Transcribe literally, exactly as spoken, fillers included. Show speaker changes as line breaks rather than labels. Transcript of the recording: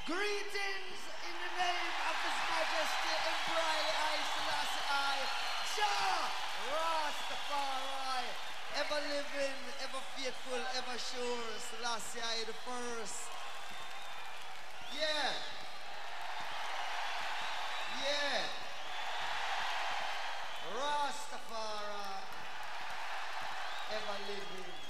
Greetings in the name of His Majesty Emperor I Selassie I, Jah Rastafari, ever living, ever faithful, ever sure, Selassie I the first. Yeah. Yeah. Rastafari, ever living.